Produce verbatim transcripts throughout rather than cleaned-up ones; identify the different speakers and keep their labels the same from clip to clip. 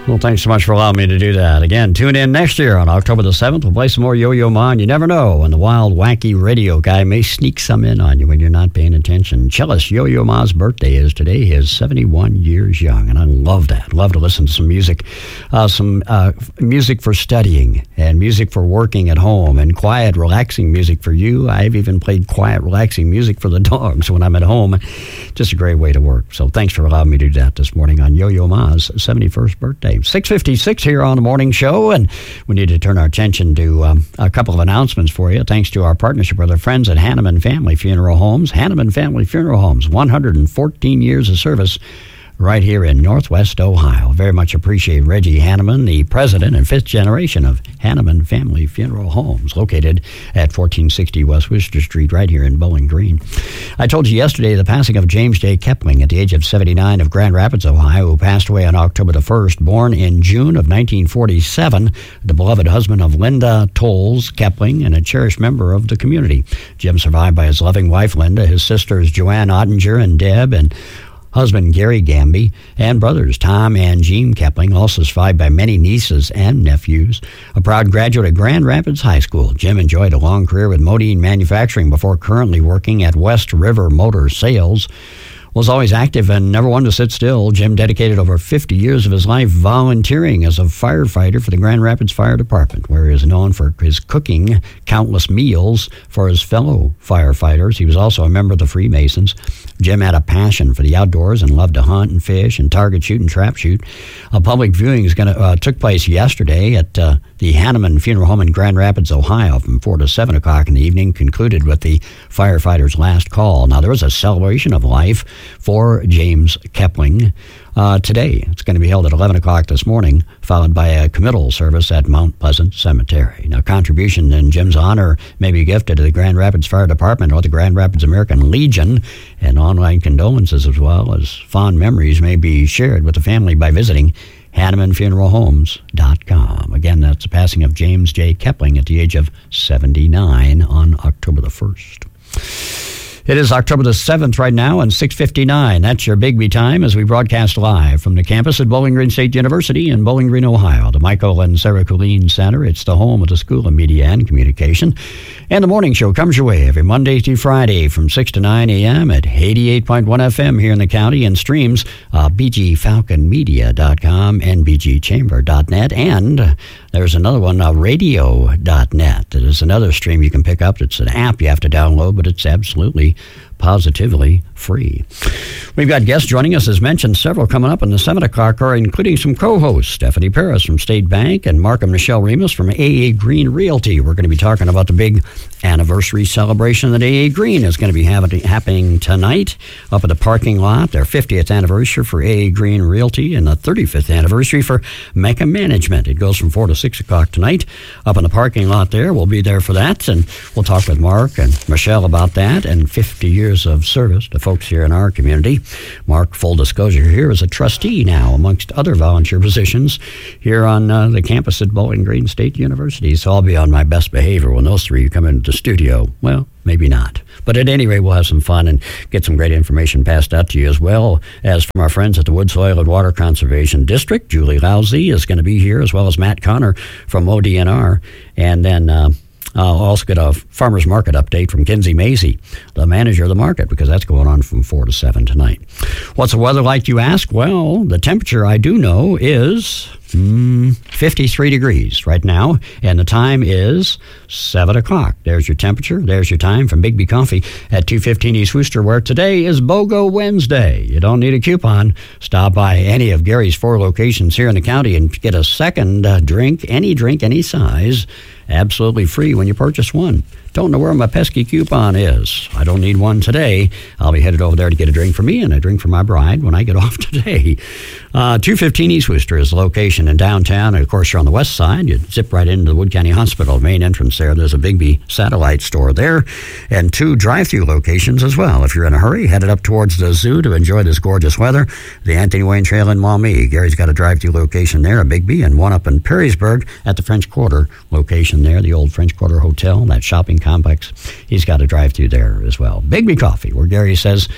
Speaker 1: Well, thanks so much for allowing me to do that. Again, tune in next year on October the seventh. We'll play some more Yo-Yo Ma, and you never know when the wild, wacky radio guy may sneak some in on you when you're not paying attention. Cellist Yo-Yo Ma's birthday is today. He is seventy-one years young, and I love that. Love to listen to some music, uh, some uh, music for studying and music for working at home and quiet, relaxing music for you. I've even played quiet, relaxing music for the dogs when I'm at home. Just a great way to work. So thanks for allowing me to do that this morning on Yo-Yo Ma's seventy-first birthday. six fifty-six here on the morning show, and we need to turn our attention to um, a couple of announcements for you. Thanks to our partnership with our friends at Hanneman Family Funeral Homes. Hanneman Family Funeral Homes, one hundred fourteen years of service right here in Northwest Ohio. Very much appreciate Reggie Hanneman, the president and fifth generation of Hanneman Family Funeral Homes, located at fourteen sixty West Worcester Street right here in Bowling Green. I told you yesterday the passing of James J. Kepling at the age of seventy-nine of Grand Rapids, Ohio, who passed away on October the first, born in June of nineteen forty-seven, the beloved husband of Linda Tolles Kepling and a cherished member of the community. Jim survived by his loving wife, Linda, his sisters, Joanne Ottinger and Deb, and husband Gary Gamby, and brothers Tom and Jean Kepling, also survived by many nieces and nephews. A proud graduate of Grand Rapids High School, Jim enjoyed a long career with Modine Manufacturing before currently working at West River Motor Sales. Was always active and never one to sit still. Jim dedicated over fifty years of his life volunteering as a firefighter for the Grand Rapids Fire Department, where he is known for his cooking countless meals for his fellow firefighters. He was also a member of the Freemasons. Jim had a passion for the outdoors and loved to hunt and fish and target shoot and trap shoot. A public viewing is going to uh, took place yesterday at uh, the Hanneman Funeral Home in Grand Rapids, Ohio, from four to seven o'clock in the evening, concluded with the firefighter's last call. Now, there was a celebration of life for James Kepling uh, today. It's going to be held at eleven o'clock this morning, followed by a committal service at Mount Pleasant Cemetery. Now, contribution in Jim's honor may be gifted to the Grand Rapids Fire Department or the Grand Rapids American Legion, and online condolences as well as fond memories may be shared with the family by visiting Hanneman Funeral Homes dot com. Again, that's the passing of James J. Kepling at the age of seventy-nine on October the first. It is October the seventh right now and six fifty-nine. That's your Bigby time as we broadcast live from the campus at Bowling Green State University in Bowling Green, Ohio, the Michael and Sarah Colleen Center. It's the home of the School of Media and Communication. And the morning show comes your way every Monday through Friday from six to nine a.m. at eighty-eight point one F M here in the county, and streams uh, b g falcon media dot com, n b g chamber dot net, and there's another one, uh, radio dot net. There's another stream you can pick up. It's an app you have to download, but it's absolutely positively free. We've got guests joining us, as mentioned, several coming up in the seven o'clock hour, including some co-hosts, Stephanie Paris from State Bank and Mark and Michelle Remus from A A Green Realty. We're going to be talking about the big anniversary celebration that A A Green is going to be having, happening tonight up at the parking lot, their fiftieth anniversary for A A Green Realty and the thirty-fifth anniversary for Mecca Management. It goes from four to six o'clock tonight up in the parking lot there. We'll be there for that, and we'll talk with Mark and Michelle about that and fifty years of service to folks here in our community. Mark, full disclosure here, is a trustee now, amongst other volunteer positions here on uh, the campus at Bowling Green State University. So I'll be on my best behavior when those three come into the studio. Well, maybe not. But at any rate, we'll have some fun and get some great information passed out to you, as well as from our friends at the Wood, Soil, and Water Conservation District. Julie Lousy is going to be here, as well as Matt Connor from O D N R. And then uh, I'll also get a farmer's market update from Kinsey Macy, the manager of the market, because that's going on from four to seven tonight. What's the weather like, you ask? Well, the temperature, I do know, is mm, fifty-three degrees right now, and the time is seven o'clock. There's your temperature. There's your time from Bigby Coffee at two fifteen East Worcester, where today is BOGO Wednesday. You don't need a coupon. Stop by any of Gary's four locations here in the county and get a second uh, drink, any drink, any size, absolutely free when you purchase one. Don't know where my pesky coupon is. I don't need one today. I'll be headed over there to get a drink for me and a drink for my bride when I get off today. Uh, two fifteen East Worcester is the location in downtown. And, of course, you're on the west side. You zip right into the Wood County Hospital, main entrance there. There's a Bigby satellite store there and two drive-through locations as well. If you're in a hurry, headed up towards the zoo to enjoy this gorgeous weather, the Anthony Wayne Trail in Maumee. Gary's got a drive-through location there, a Bigby, and one up in Perrysburg at the French Quarter location there, the old French Quarter Hotel, that shopping complex. He's got a drive-through there as well. Bigby Coffee, where Gary says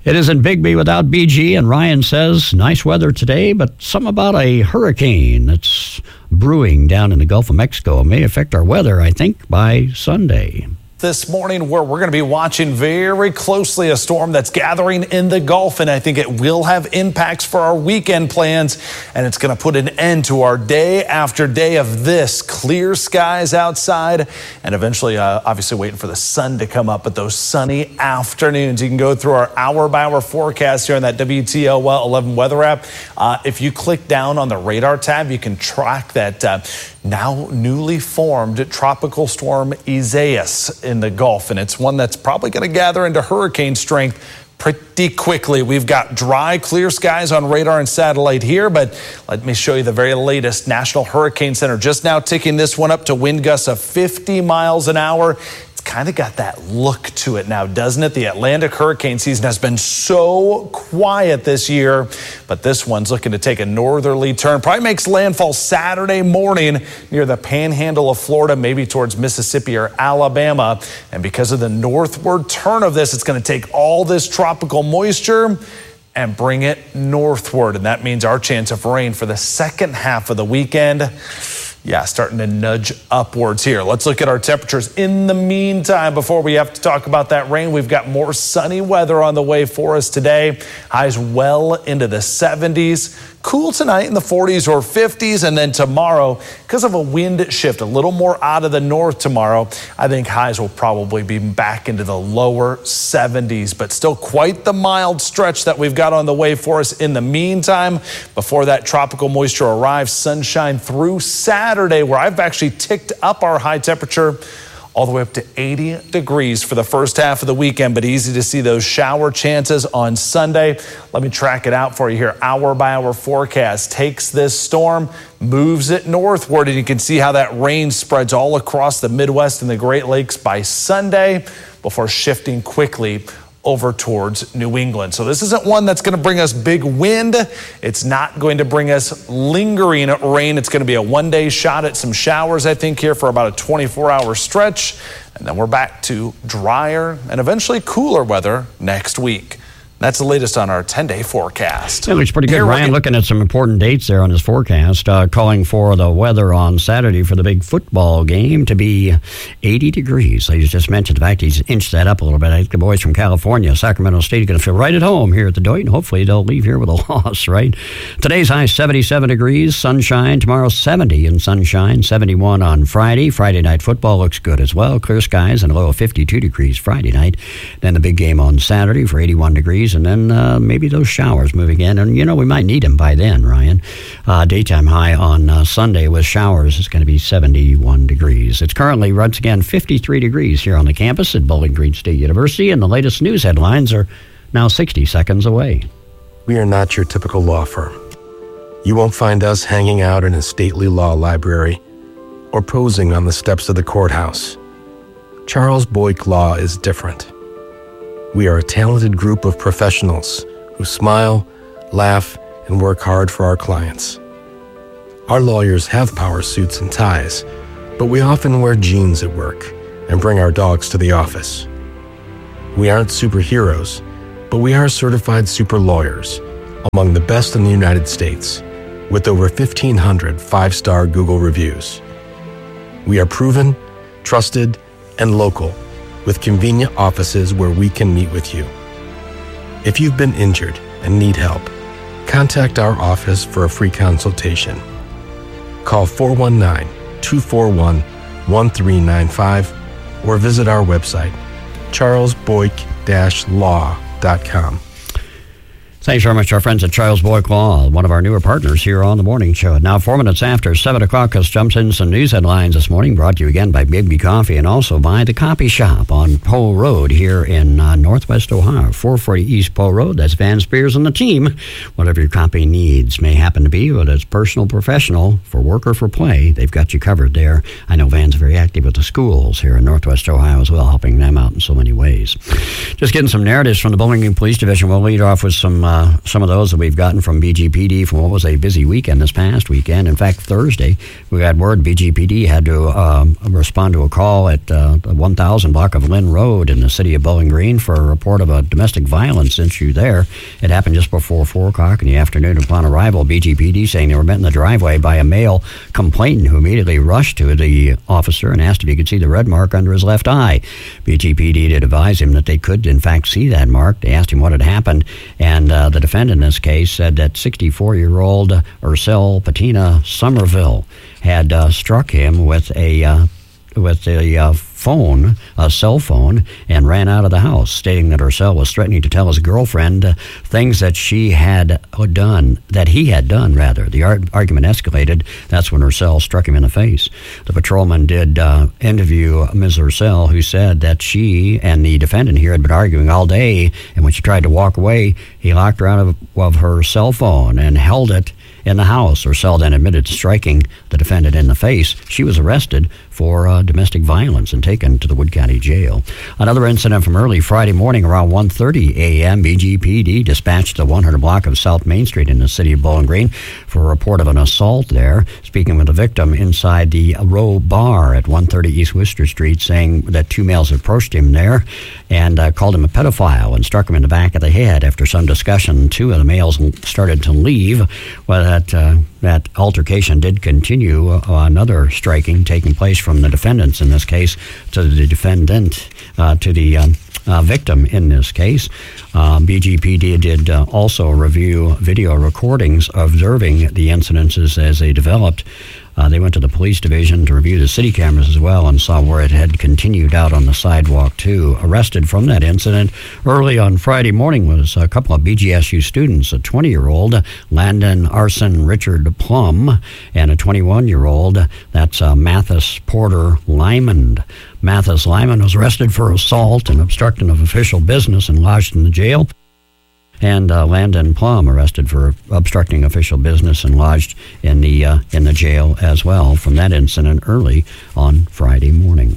Speaker 1: It isn't Bigby without B G, and Ryan says nice weather today, but something about a hurricane that's brewing down in the Gulf of Mexico. It may affect our weather, I think, by Sunday.
Speaker 2: This morning, where we're going to be watching very closely a storm that's gathering in the Gulf, and I think it will have impacts for our weekend plans, and it's going to put an end to our day after day of this clear skies outside, and eventually, uh, obviously waiting for the sun to come up, but those sunny afternoons. You can go through our hour-by-hour forecast here on that W T L eleven weather app. Uh, if you click down on the radar tab, you can track that uh, now newly formed tropical storm Isaias in the Gulf, and it's one that's probably going to gather into hurricane strength pretty quickly. We've got dry, clear skies on radar and satellite here, but let me show you the very latest. National Hurricane Center just now ticking this one up to wind gusts of fifty miles an hour. Kind of got that look to it now, doesn't it? The Atlantic hurricane season has been so quiet this year, but this one's looking to take a northerly turn. Probably makes landfall Saturday morning near the panhandle of Florida, maybe towards Mississippi or Alabama. And because of the northward turn of this, it's going to take all this tropical moisture and bring it northward. And that means our chance of rain for the second half of the weekend, yeah, starting to nudge upwards here. Let's look at our temperatures. In the meantime, before we have to talk about that rain, we've got more sunny weather on the way for us today. Highs well into the seventies. Cool tonight in the forties or fifties, and then tomorrow, because of a wind shift, a little more out of the north tomorrow, I think highs will probably be back into the lower seventies, but still quite the mild stretch that we've got on the way for us in the meantime. Before that tropical moisture arrives, sunshine through Saturday, where I've actually ticked up our high temperature all the way up to eighty degrees for the first half of the weekend, but easy to see those shower chances on Sunday. Let me track it out for you here. Hour by hour forecast takes this storm, moves it northward, and you can see how that rain spreads all across the Midwest and the Great Lakes by Sunday before shifting quickly over towards New England. So this isn't one that's going to bring us big wind. It's not going to bring us lingering rain. It's going to be a one-day shot at some showers, I think, here for about a twenty-four hour stretch. And then we're back to drier and eventually cooler weather next week. That's the latest on our ten-day forecast.
Speaker 1: It looks pretty good. Here Ryan get- looking at some important dates there on his forecast, uh, calling for the weather on Saturday for the big football game to be eighty degrees. So he's just mentioned the fact he's inched that up a little bit. I think the boys from California, Sacramento State, are going to feel right at home here at the Doyt, and hopefully they'll leave here with a loss, right? Today's high seventy-seven degrees, sunshine. Tomorrow seventy and sunshine, seventy-one on Friday. Friday night football looks good as well. Clear skies and a low of fifty-two degrees Friday night. Then the big game on Saturday for eighty-one degrees. And then uh, maybe those showers moving in. And, you know, we might need them by then, Ryan. Uh, daytime high on uh, Sunday with showers is going to be seventy-one degrees. It's currently, once again, fifty-three degrees here on the campus at Bowling Green State University. And the latest news headlines are now sixty seconds away.
Speaker 3: We are not your typical law firm. You won't find us hanging out in a stately law library or posing on the steps of the courthouse. Charles Boyk Law is different. We are a talented group of professionals who smile, laugh, and work hard for our clients. Our lawyers have power suits and ties, but we often wear jeans at work and bring our dogs to the office. We aren't superheroes, but we are certified super lawyers, among the best in the United States, with over fifteen hundred five-star Google reviews. We are proven, trusted, and local, with convenient offices where we can meet with you. If you've been injured and need help, contact our office for a free consultation. Call four one nine, two four one, one three nine five or visit our website, charles boyk dash law dot com.
Speaker 1: Thanks very much to our friends at Charles Boyk Law, one of our newer partners here on the morning show. Now, four minutes after seven o'clock, us jumps in some news headlines this morning, brought to you again by Bigby Coffee and also by the Copy Shop on Poe Road here in uh, Northwest Ohio, four forty East Poe Road. That's Van Spears and the team. Whatever your copy needs may happen to be, whether it's personal, professional, for work or for play, they've got you covered there. I know Van's very active with the schools here in Northwest Ohio as well, helping them out in so many ways. Just getting some narratives from the Bowling Green Police Division. We'll lead off with some uh, uh, some of those that we've gotten from B G P D from what was a busy weekend this past weekend. In fact, Thursday, we got word B G P D had to um, respond to a call at uh, the one thousand block of Lynn Road in the city of Bowling Green for a report of a domestic violence issue there. It happened just before four o'clock in the afternoon. Upon arrival, B G P D saying they were met in the driveway by a male complainant who immediately rushed to the officer and asked if he could see the red mark under his left eye. B G P D did advise him that they could, in fact, see that mark. They asked him what had happened, and uh, the defendant in this case said that sixty-four-year-old Ursel Patina Somerville had uh, struck him with a uh, with a uh, phone, a cell phone, and ran out of the house, stating that Ursel was threatening to tell his girlfriend uh, things that she had done, that he had done, rather. The ar- argument escalated. That's when Ursel struck him in the face. The patrolman did uh, interview Miz Ursel, who said that she and the defendant here had been arguing all day, and when she tried to walk away, he locked her out of, of her cell phone and held it in the house. Ursel then admitted to striking the defendant in the face. She was arrested for uh, domestic violence and taken to the Wood County Jail. Another incident from early Friday morning around one thirty a.m. B G P D dispatched the one hundred block of South Main Street in the city of Bowling Green for a report of an assault there, speaking with the victim inside the Row Bar at one thirty East Worcester Street, saying that two males approached him there and uh, called him a pedophile and struck him in the back of the head. After some discussion, two of the males started to leave. Well, that uh, that altercation did continue. Uh, another striking taking place from the defendants in this case to the defendant, uh, to the um, uh, victim in this case. Uh, B G P D did uh, also review video recordings observing the incidences as they developed. Uh, they went to the police division to review the city cameras as well and saw where it had continued out on the sidewalk too. Arrested from that incident early on Friday morning was a couple of B G S U students, a twenty-year-old Landon Arson Richard Plum and a twenty-one-year-old, that's uh, Mathis Porter Lyman. Mathis Lyman was arrested for assault and obstruction of official business and lodged in the jail. And uh, Landon Plum arrested for obstructing official business and lodged in the uh, in the jail as well from that incident early on Friday morning.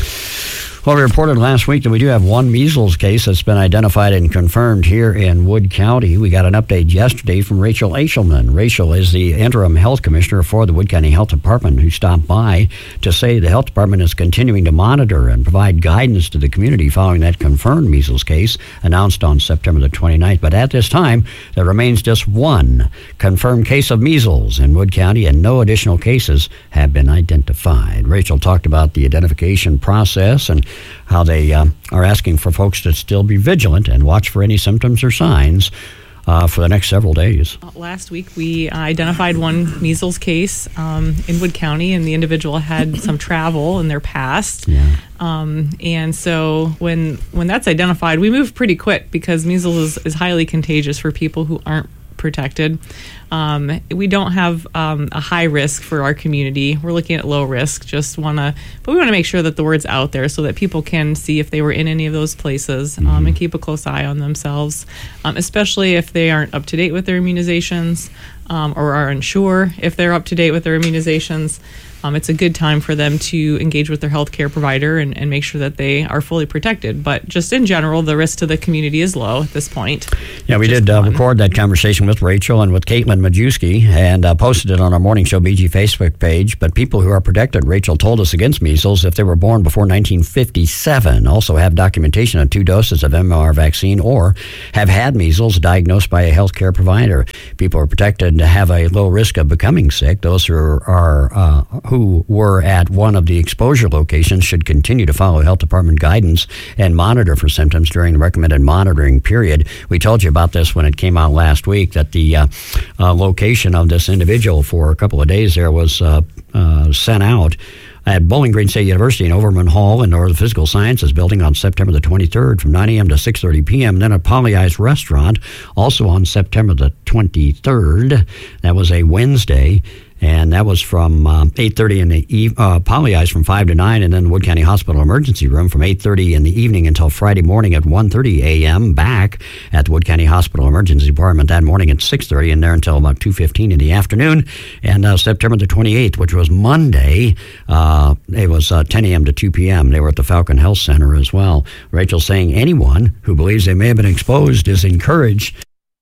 Speaker 1: Well, we reported last week that we do have one measles case that's been identified and confirmed here in Wood County. We got an update yesterday from Rachel Eichelman. Rachel is the interim health commissioner for the Wood County Health Department, who stopped by to say the health department is continuing to monitor and provide guidance to the community following that confirmed measles case announced on September the twenty-ninth. But at this time, there remains just one confirmed case of measles in Wood County, and no additional cases have been identified. Rachel talked about the identification process and how they uh, are asking for folks to still be vigilant and watch for any symptoms or signs uh, for the next several days.
Speaker 4: Last week, we identified one measles case um, in Wood County, and the individual had some travel in their past.
Speaker 1: Yeah.
Speaker 4: Um, and so when when that's identified, we move pretty quick because measles is, is highly contagious for people who aren't protected. Um, we don't have um, a high risk for our community. We're looking at low risk. Just want to, but we want to make sure that the word's out there so that people can see if they were in any of those places, um, mm-hmm. and keep a close eye on themselves, um, especially if they aren't up to date with their immunizations, um, or are unsure if they're up to date with their immunizations. Um, it's a good time for them to engage with their healthcare provider and, and make sure that they are fully protected. But just in general, the risk to the community is low at this point.
Speaker 1: Yeah, we did uh, record that conversation with Rachel and with Caitlin Majewski and uh, posted it on our Morning Show B G Facebook page. But people who are protected, Rachel told us, against measles if they were born before nineteen fifty-seven, also have documentation of two doses of M M R vaccine, or have had measles diagnosed by a healthcare provider. People are protected to have a low risk of becoming sick. Those who are, are uh, who were at one of the exposure locations should continue to follow health department guidance and monitor for symptoms during the recommended monitoring period. We told you about this when it came out last week, that the uh, uh, location of this individual for a couple of days there was uh, uh, sent out at Bowling Green State University in Overman Hall in the Physical Sciences Building on September the twenty-third from nine a.m. to six thirty p.m. Then at Polly Eyes Restaurant also on September the twenty-third. That was a Wednesday. And that was from um, eight thirty in the eve, uh, Polly Eyes from five to nine, and then the Wood County Hospital Emergency Room from eight thirty in the evening until Friday morning at one thirty a.m. Back at the Wood County Hospital Emergency Department that morning at six thirty, and there until about two fifteen in the afternoon. And uh, September the twenty-eighth, which was Monday, uh, it was uh, ten a.m. to two p.m. They were at the Falcon Health Center as well. Rachel saying anyone who believes they may have been exposed is encouraged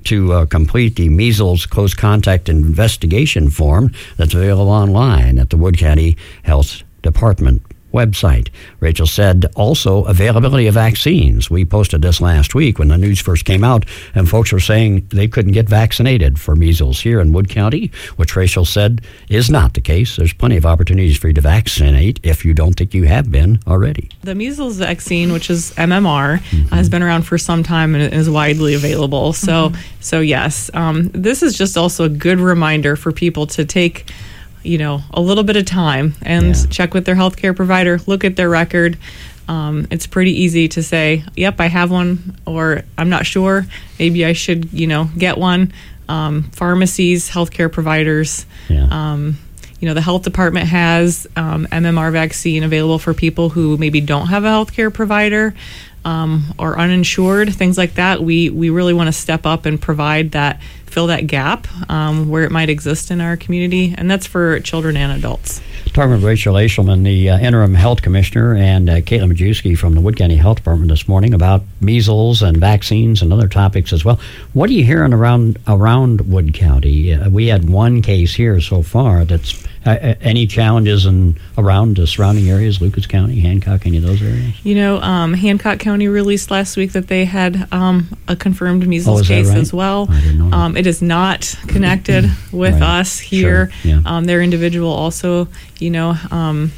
Speaker 1: to uh, complete the measles close contact investigation form that's available online at the Wood County Health Department website. Rachel said also availability of vaccines. We posted this last week when the news first came out, and folks were saying they couldn't get vaccinated for measles here in Wood County, which Rachel said is not the case. There's plenty of opportunities for you to vaccinate if you don't think you have been already.
Speaker 4: The measles vaccine, which is M M R, mm-hmm. has been around for some time and is widely available. So, mm-hmm. so yes, um, this is just also a good reminder for people to take you know, a little bit of time and yeah. check with their healthcare provider, look at their record. Um, it's pretty easy to say, yep, I have one, or I'm not sure, maybe I should, you know, get one. Um, pharmacies, healthcare providers,
Speaker 1: yeah.
Speaker 4: um, you know, the health department has um, M M R vaccine available for people who maybe don't have a healthcare provider um, or uninsured, things like that. We, we really want to step up and provide that, fill that gap um, where it might exist in our community, and that's for children and adults.
Speaker 1: Talking with Rachel Eshelman, the uh, interim health commissioner, and uh, Caitlin Majewski from the Wood County Health Department this morning about measles and vaccines and other topics as well. What are you hearing around around Wood County? Uh, we had one case here so far. That's uh, any challenges in around the surrounding areas, Lucas County, Hancock, any of those areas?
Speaker 4: You know, um, Hancock County released last week that they had um, a confirmed measles
Speaker 1: oh,
Speaker 4: case
Speaker 1: right?
Speaker 4: as well.
Speaker 1: I didn't know that.
Speaker 4: Um, it is not connected with
Speaker 1: right.
Speaker 4: us here.
Speaker 1: Sure. Yeah.
Speaker 4: Um, their individual also, you know, um,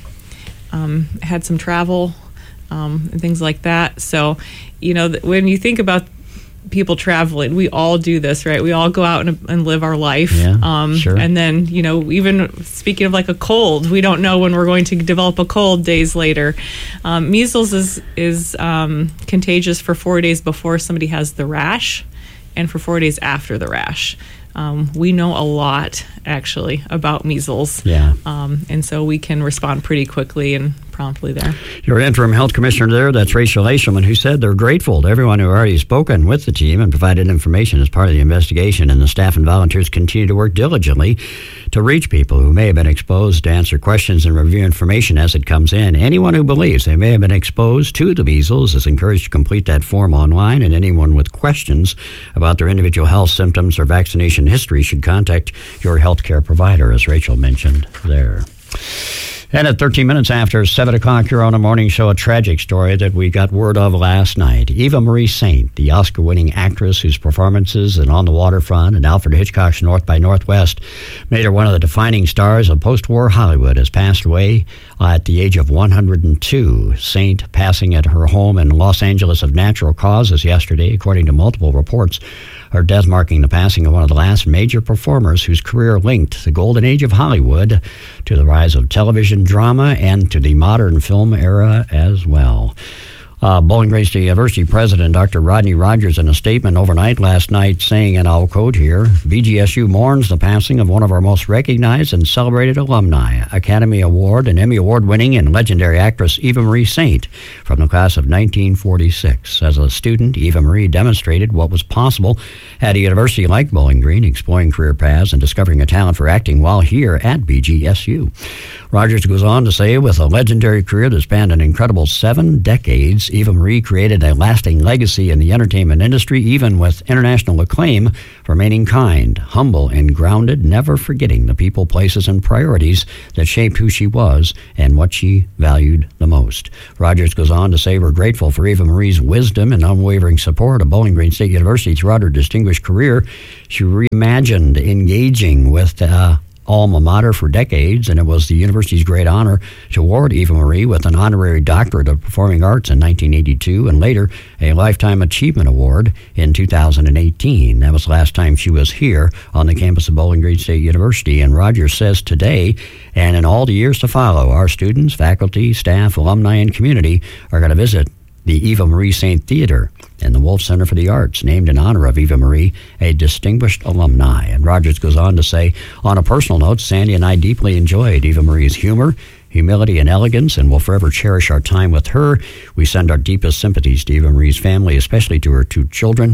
Speaker 4: um, had some travel um, and things like that. So, you know, th- when you think about people traveling, we all do this, right? We all go out and, and live our life.
Speaker 1: Yeah,
Speaker 4: um,
Speaker 1: sure.
Speaker 4: And then, you know, even speaking of like a cold, we don't know when we're going to develop a cold days later. Um, measles is, is um, contagious for four days before somebody has the rash and for four days after the rash. Um, we know a lot, actually, about measles.
Speaker 1: Yeah.
Speaker 4: Um, and so we can respond pretty quickly and promptly there.
Speaker 1: Your interim health commissioner there, that's Rachel Eshelman, who said they're grateful to everyone who already spoken with the team and provided information as part of the investigation, and the staff and volunteers continue to work diligently to reach people who may have been exposed, to answer questions and review information as it comes in. Anyone who believes they may have been exposed to the measles is encouraged to complete that form online, and anyone with questions about their individual health symptoms or vaccination history should contact your healthcare provider, as Rachel mentioned there. And at thirteen minutes after seven o'clock here on the morning show, a tragic story that we got word of last night. Eva Marie Saint, the Oscar-winning actress whose performances in On the Waterfront and Alfred Hitchcock's North by Northwest made her one of the defining stars of post-war Hollywood, has passed away at the age of one hundred two. Saint passing at her home in Los Angeles of natural causes yesterday, according to multiple reports. Her death marking the passing of one of the last major performers whose career linked the golden age of Hollywood to the rise of television drama and to the modern film era as well. Uh, Bowling Green State University President Doctor Rodney Rogers, in a statement overnight last night, saying, and I'll quote here, B G S U mourns the passing of one of our most recognized and celebrated alumni, Academy Award and Emmy Award-winning and legendary actress Eva Marie Saint from the class of nineteen forty-six. As a student, Eva Marie demonstrated what was possible at a university like Bowling Green, exploring career paths and discovering a talent for acting while here at B G S U. Rogers goes on to say, with a legendary career that spanned an incredible seven decades, Eva Marie created a lasting legacy in the entertainment industry, even with international acclaim, remaining kind, humble, and grounded, never forgetting the people, places, and priorities that shaped who she was and what she valued the most. Rogers goes on to say, we're grateful for Eva Marie's wisdom and unwavering support of Bowling Green State University throughout her distinguished career. She reimagined engaging with uh, alma mater for decades, and it was the university's great honor to award Eva Marie with an honorary doctorate of performing arts in nineteen eighty-two and later a Lifetime Achievement Award in two thousand eighteen. That was the last time she was here on the campus of Bowling Green State University. And Rogers says today, and in all the years to follow, our students, faculty, staff, alumni, and community are going to visit the Eva Marie Saint Theater and the Wolf Center for the Arts, named in honor of Eva Marie, a distinguished alumni. And Rogers goes on to say, on a personal note, Sandy and I deeply enjoyed Eva Marie's humor, humility, and elegance, and will forever cherish our time with her. We send our deepest sympathies to Eva Marie's family, especially to her two children,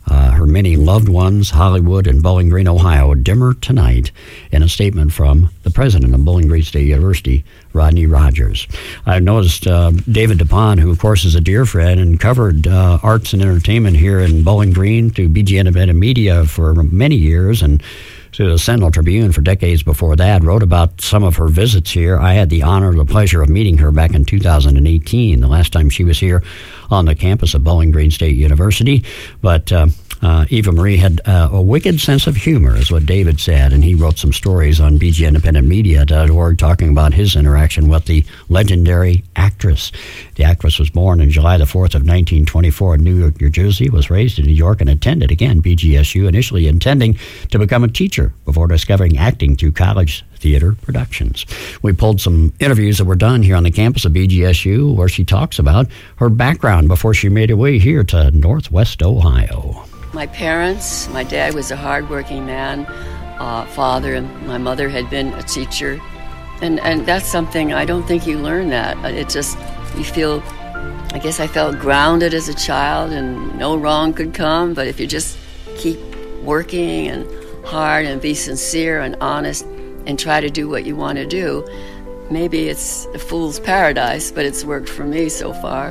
Speaker 1: uh, her many loved ones, Hollywood and Bowling Green, Ohio, dimmer tonight, in a statement from the president of Bowling Green State University, Rodney Rogers. I noticed uh, David DuPont, who of course is a dear friend and covered uh, arts and entertainment here in Bowling Green through B G Independent Media for many years, and to the Sentinel Tribune for decades before that, wrote about some of her visits here. I had the honor and the pleasure of meeting her back in two thousand eighteen, the last time she was here on the campus of Bowling Green State University. But uh, uh, Eva Marie had uh, a wicked sense of humor, is what David said, and he wrote some stories on B G Independent Media dot org talking about his interaction with the legendary actress. The actress was born on July the fourth of nineteen twenty-four in New York, New Jersey, was raised in New York, and attended, again, B G S U, initially intending to become a teacher before discovering acting through college theater productions. We pulled some interviews that were done here on the campus of B G S U where she talks about her background before she made her way here to Northwest Ohio.
Speaker 5: My parents, my dad was a hardworking man, uh, father, and my mother had been a teacher. And, and that's something, I don't think you learn that. It just, you feel, I guess I felt grounded as a child and no wrong could come, but if you just keep working and hard and be sincere and honest and try to do what you want to do, maybe it's a fool's paradise, but it's worked for me so far.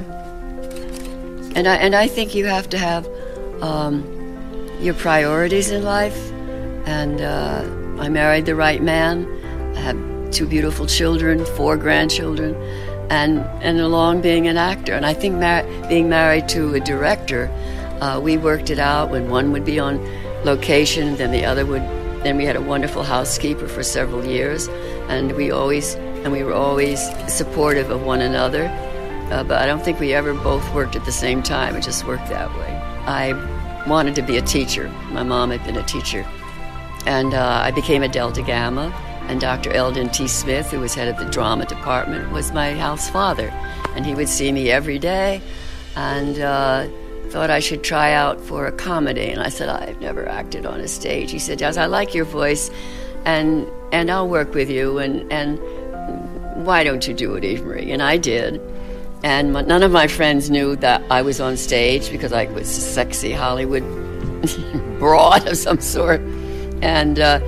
Speaker 5: And I and I think you have to have um, your priorities in life. And uh, I married the right man. I have two beautiful children, four grandchildren, and and along being an actor. And I think mar- being married to a director, uh, we worked it out when one would be on location, then the other would. Then we had a wonderful housekeeper for several years, and we always and we were always supportive of one another. Uh, but I don't think we ever both worked at the same time. It just worked that way. I wanted to be a teacher. My mom had been a teacher, and uh, I became a Delta Gamma. And Doctor Eldon T. Smith, who was head of the drama department, was my house father, and he would see me every day, and. Uh, thought I should try out for a comedy, and I said, I've never acted on a stage. He said, yes, I like your voice, and and I'll work with you, and, and why don't you do it, Eva Marie? And I did, and my, none of my friends knew that I was on stage because I was a sexy Hollywood broad of some sort, and uh,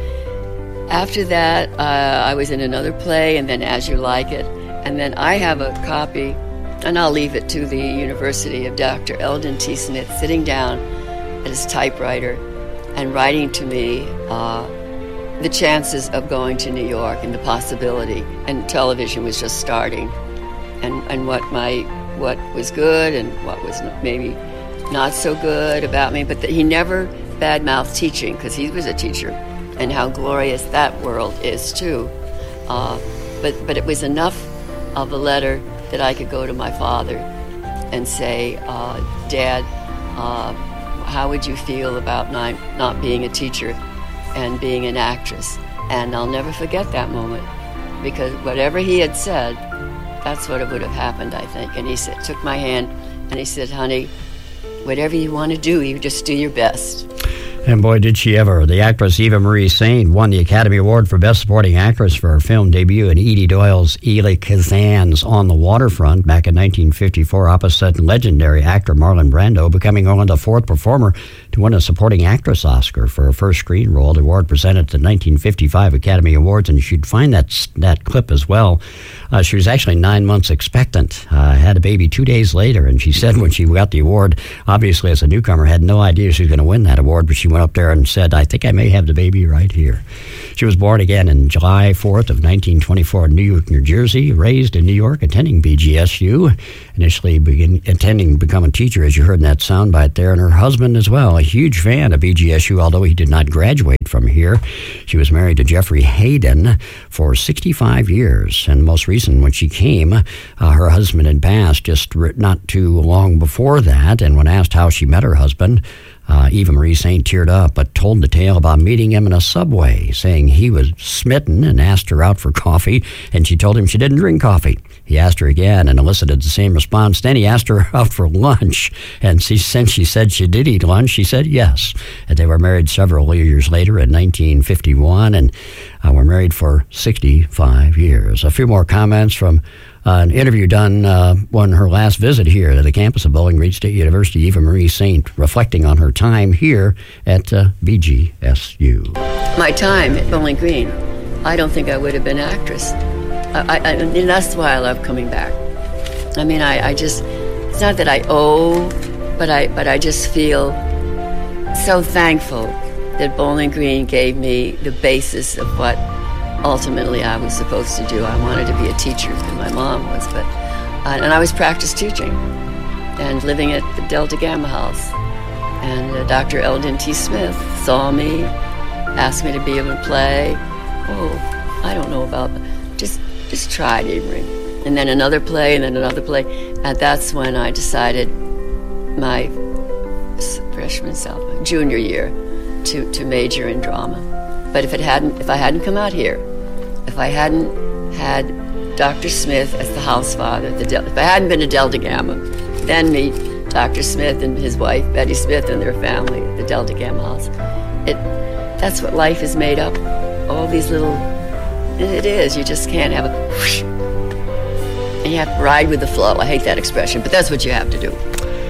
Speaker 5: after that, uh, I was in another play, and then As You Like It, and then I have a copy. And I'll leave it to the University of Doctor Eldon T. Smith sitting down at his typewriter and writing to me uh, the chances of going to New York and the possibility. And television was just starting, and, and what my what was good and what was maybe not so good about me. But the, he never badmouthed teaching, because he was a teacher, and how glorious that world is too. Uh, but but it was enough of a letter that I could go to my father and say, uh, Dad, uh, how would you feel about not, not being a teacher and being an actress? And I'll never forget that moment, because whatever he had said, that's what it would have happened, I think. And he said, took my hand and he said, honey, whatever you want to do, you just do your best.
Speaker 1: And boy, did she ever. The actress Eva Marie Saint won the Academy Award for Best Supporting Actress for her film debut in Edie Doyle's Elia Kazan's On the Waterfront back in nineteen fifty-four, opposite legendary actor Marlon Brando, becoming only the fourth performer to win a Supporting Actress Oscar for her first screen role. The award presented at the nineteen fifty-five Academy Awards, and you should find that that clip as well. Uh, she was actually nine months expectant, uh, had a baby two days later, and she said when she got the award, obviously as a newcomer, had no idea she was going to win that award, but she went up there and said, I think I may have the baby right here. She was born again on July fourth of nineteen twenty-four in New York, New Jersey, raised in New York, attending B G S U, initially begin, intending to become a teacher, as you heard in that soundbite there, and her husband as well, a huge fan of B G S U, although he did not graduate from here. She was married to Jeffrey Hayden for sixty-five years, and most recent, when she came, uh, her husband had passed just not too long before that, and when asked how she met her husband, Uh, Eva Marie Saint teared up, but told the tale about meeting him in a subway, saying he was smitten and asked her out for coffee, and she told him she didn't drink coffee. He asked her again and elicited the same response. Then he asked her out for lunch, and she, since she said she did eat lunch, she said yes. And they were married several years later in nineteen fifty-one, and uh, were married for sixty-five years. A few more comments from Uh, an interview done uh, on her last visit here to the campus of Bowling Green State University, Eva Marie Saint, reflecting on her time here at uh, B G S U.
Speaker 5: My time at Bowling Green, I don't think I would have been an actress. I, I, and that's why I love coming back. I mean, I, I just, it's not that I owe, but I, but I just feel so thankful that Bowling Green gave me the basis of what ultimately I was supposed to do. I wanted to be a teacher, and my mom was, but, uh, and I was practice teaching and living at the Delta Gamma House. And uh, Doctor Eldon T. Smith saw me, asked me to be able to play. Oh, I don't know about, just, just try it, Avery. And then another play, and then another play. And that's when I decided my freshman, sophomore, junior year to, to major in drama. But if it hadn't, if I hadn't come out here, if I hadn't had Doctor Smith as the house father, the Del- if I hadn't been to Delta Gamma, then meet Doctor Smith and his wife, Betty Smith, and their family at the Delta Gamma house. It, that's what life is made up. All these little, it is, you just can't have a whoosh. And you have to ride with the flow. I hate that expression, but that's what you have to do.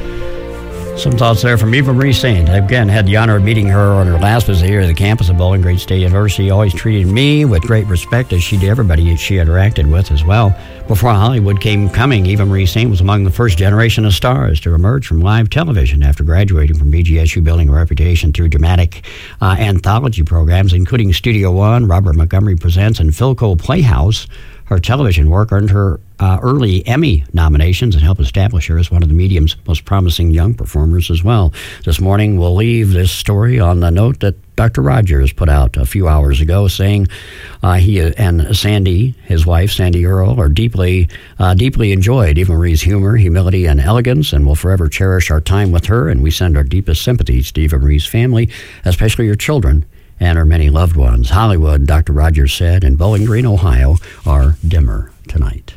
Speaker 1: Some thoughts there from Eva Marie Saint. I again had the honor of meeting her on her last visit here at the campus of Bowling Green State University. Always treated me with great respect, as she did everybody she interacted with as well. Before Hollywood came coming, Eva Marie Saint was among the first generation of stars to emerge from live television after graduating from B G S U, building a reputation through dramatic uh, anthology programs, including Studio One, Robert Montgomery Presents, and Philco Playhouse. Her television work earned her uh, early Emmy nominations and helped establish her as one of the medium's most promising young performers as well. This morning, we'll leave this story on the note that Doctor Rogers put out a few hours ago, saying uh, he and Sandy, his wife, Sandy Earle, are deeply, uh, deeply enjoyed Eva Marie's humor, humility, and elegance, and will forever cherish our time with her. And we send our deepest sympathies to Eva Marie's family, especially your children and her many loved ones. Hollywood, Doctor Rogers said, and Bowling Green, Ohio, are dimmer tonight.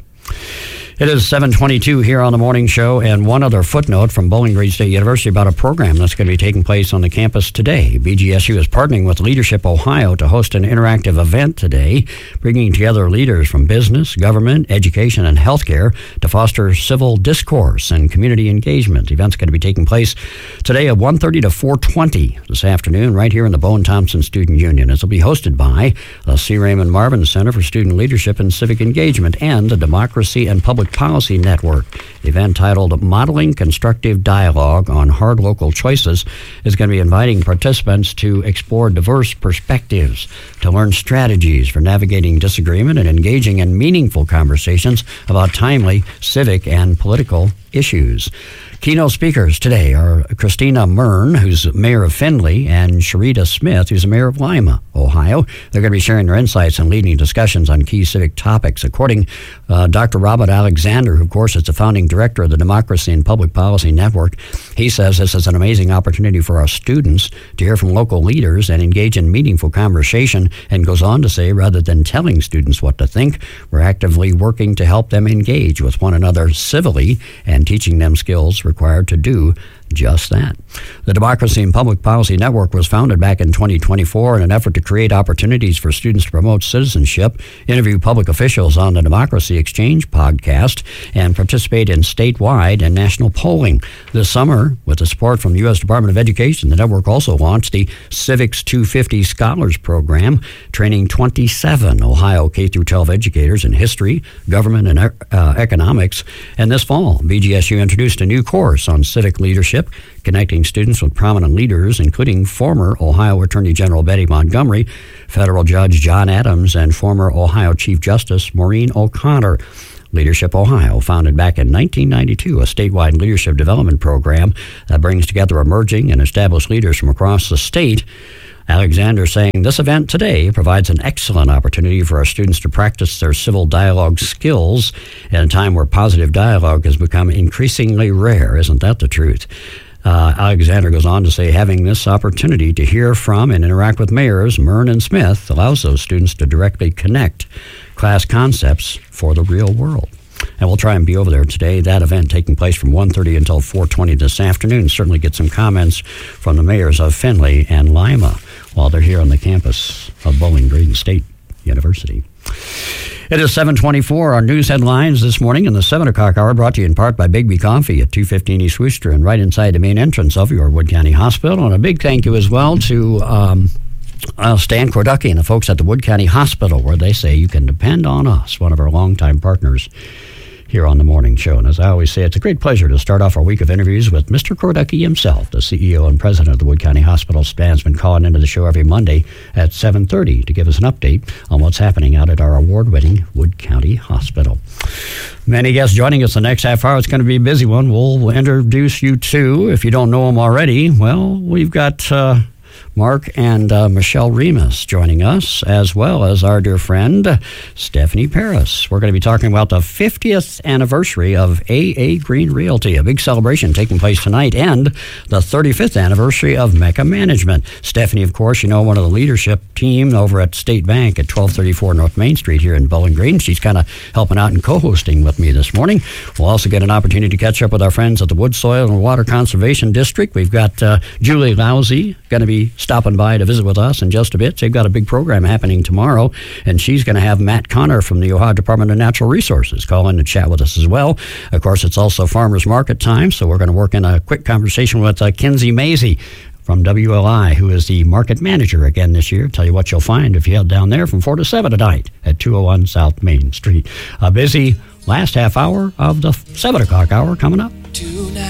Speaker 1: It is seven twenty-two here on the morning show, and one other footnote from Bowling Green State University about a program that's going to be taking place on the campus today. B G S U is partnering with Leadership Ohio to host an interactive event today, bringing together leaders from business, government, education, and healthcare to foster civil discourse and community engagement. The event's going to be taking place today at one thirty to four twenty this afternoon, right here in the Bowen Thompson Student Union. This will be hosted by the C. Raymond Marvin Center for Student Leadership and Civic Engagement and the Democracy and Public Policy Network. The event, titled Modeling Constructive Dialogue on Hard Local Choices, is going to be inviting participants to explore diverse perspectives, to learn strategies for navigating disagreement and engaging in meaningful conversations about timely civic and political issues. Keynote speakers today are Christina Mern, who's mayor of Findlay, and Sharita Smith, who's the mayor of Lima, Ohio. They're going to be sharing their insights and leading discussions on key civic topics. According to uh, Doctor Robert Alexander, who, of course, is the founding director of the Democracy and Public Policy Network, he says this is an amazing opportunity for our students to hear from local leaders and engage in meaningful conversation, and goes on to say, rather than telling students what to think, we're actively working to help them engage with one another civilly and teaching them skills required to do just that. The Democracy and Public Policy Network was founded back in twenty twenty-four in an effort to create opportunities for students to promote citizenship, interview public officials on the Democracy Exchange podcast, and participate in statewide and national polling. This summer, with the support from the U S Department of Education, the network also launched the Civics two fifty Scholars Program, training twenty-seven Ohio K through twelve educators in history, government, and uh, economics. And this fall, B G S U introduced a new course on civic leadership, connecting students with prominent leaders, including former Ohio Attorney General Betty Montgomery, federal Judge John Adams, and former Ohio Chief Justice Maureen O'Connor. Leadership Ohio, founded back in nineteen ninety-two, a statewide leadership development program that brings together emerging and established leaders from across the state. Alexander saying this event today provides an excellent opportunity for our students to practice their civil dialogue skills in a time where positive dialogue has become increasingly rare. Isn't that the truth? Uh, Alexander goes on to say having this opportunity to hear from and interact with mayors Mern and Smith allows those students to directly connect class concepts for the real world. And we'll try and be over there today. That event taking place from one thirty until four twenty this afternoon. Certainly get some comments from the mayors of Findlay and Lima while they're here on the campus of Bowling Green State University. It is seven twenty-four. Our news headlines this morning in the seven o'clock hour brought to you in part by Bigby Coffee at two fifteen East Wooster and right inside the main entrance of your Wood County Hospital. And a big thank you as well to um, uh, Stan Korducky and the folks at the Wood County Hospital, where they say you can depend on us, one of our longtime partners here on the morning show. And as I always say, it's a great pleasure to start off our week of interviews with Mister Korducky himself, the C E O and president of the Wood County Hospital. Stan's been calling into the show every Monday at seven thirty to give us an update on what's happening out at our award-winning Wood County Hospital. Many guests joining us the next half hour. It's going to be a busy one. We'll, we'll introduce you to, if you don't know them already, well, we've got Uh, Mark and uh, Michelle Remus joining us, as well as our dear friend, Stephanie Paris. We're going to be talking about the fiftieth anniversary of A A Green Realty, a big celebration taking place tonight, and the thirty-fifth anniversary of Mecca Management. Stephanie, of course, you know, one of the leadership team over at State Bank at twelve thirty-four North Main Street here in Bowling Green. She's kind of helping out and co-hosting with me this morning. We'll also get an opportunity to catch up with our friends at the Wood Soil and Water Conservation District. We've got uh, Julie Lousy going to be stopping by to visit with us in just a bit. They've got a big program happening tomorrow, and she's going to have Matt Connor from the Ohio Department of Natural Resources call in to chat with us as well. Of course, it's also farmers market time, so we're going to work in a quick conversation with uh, Kinsey Mazie from W L I, who is the market manager again this year. Tell you what you'll find if you head down there from four to seven tonight at two oh one South Main Street. A busy last half hour of the seven o'clock hour coming up.
Speaker 6: Tonight.